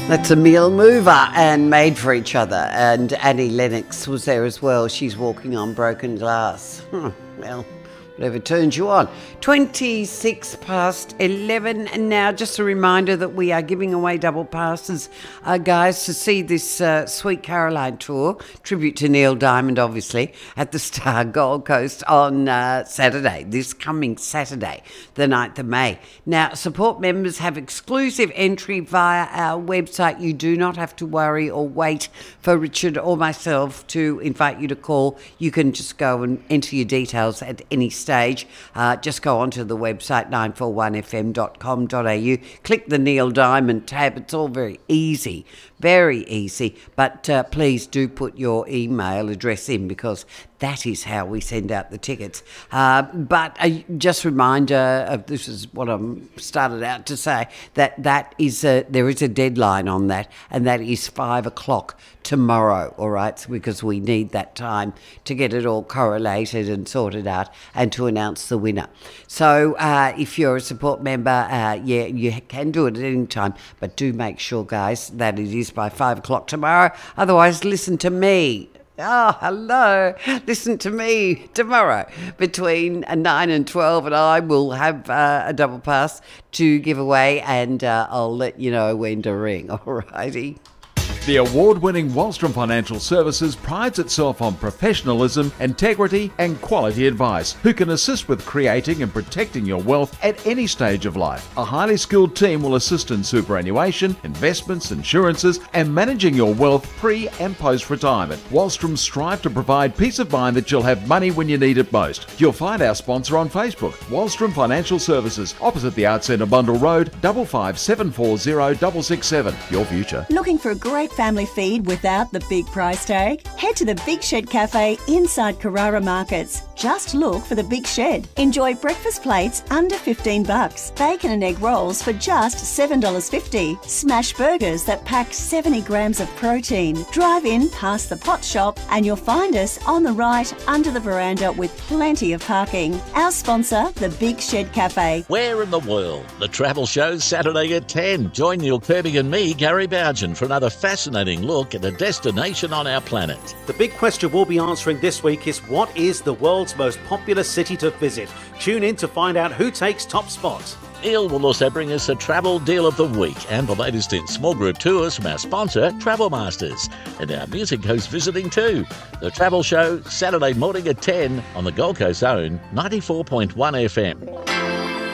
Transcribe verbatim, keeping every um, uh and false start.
That's a meal mover and Made for Each Other. And Annie Lennox was there as well. She's walking on broken glass. Hmm, well, whatever turns you on. twenty-six past eleven. And now just a reminder that we are giving away double passes, uh, guys, to see this uh, Sweet Caroline tour, tribute to Neil Diamond, obviously, at the Star Gold Coast on uh, Saturday, this coming Saturday, the ninth of May. Now, support members have exclusive entry via our website. You do not have to worry or wait for Richard or myself to invite you to call. You can just go and enter your details at any stage. Uh, just go onto the website nine four one f m dot com dot a u, click the Neil Diamond tab. It's all very easy, very easy, but uh, please do put your email address in, because that is how we send out the tickets. Uh, but uh, just reminder of, this is what I'm started out to say, that that is a, there is a deadline on that, and that is five o'clock tomorrow, all right, so because we need that time to get it all correlated and sorted out and to announce the winner. So uh, if you're a support member, uh, yeah, you can do it at any time, but do make sure, guys, that it is by five o'clock tomorrow. Otherwise, listen to me. Oh, hello. Listen to me tomorrow between nine and twelve, and I will have uh, a double pass to give away, and uh, I'll let you know when to ring, all righty? The award-winning Wallstrom Financial Services prides itself on professionalism, integrity and quality advice, who can assist with creating and protecting your wealth at any stage of life. A highly skilled team will assist in superannuation, investments, insurances and managing your wealth pre and post-retirement. Wallstrom strive to provide peace of mind that you'll have money when you need it most. You'll find our sponsor on Facebook, Wallstrom Financial Services, opposite the Arts Centre, Bundle Road, five five seven four zero six six seven. Your future. Looking for a great family feed without the big price tag? Head to the Big Shed Cafe inside Carrara Markets. Just look for the Big Shed. Enjoy breakfast plates under fifteen bucks, bacon and egg rolls for just seven dollars fifty, smash burgers that pack seventy grams of protein. Drive in past the pot shop and you'll find us on the right under the veranda with plenty of parking. Our sponsor, the Big Shed Cafe. Where in the world? The Travel Show's Saturday at ten. Join Neil Kirby and me, Gary Bougen, for another fascinating look at a destination on our planet. The big question we'll be answering this week is, what is the world's most popular city to visit? Tune in to find out who takes top spot. Neil will also bring us a travel deal of the week and the latest in small group tours from our sponsor, Travel Masters. And our music host visiting too. The Travel Show, Saturday morning at ten on the Gold Coast Zone, ninety-four point one F M.